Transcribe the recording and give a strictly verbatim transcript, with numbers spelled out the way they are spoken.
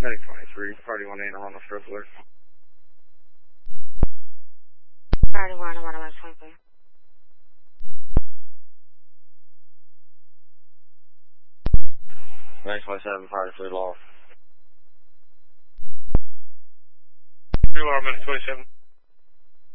Medic twenty-three, party one eight, I'm on the first alert. Party one, I'm on the twenty-three. Medic twenty-seven, party three, low. three, low, Medic twenty-seven.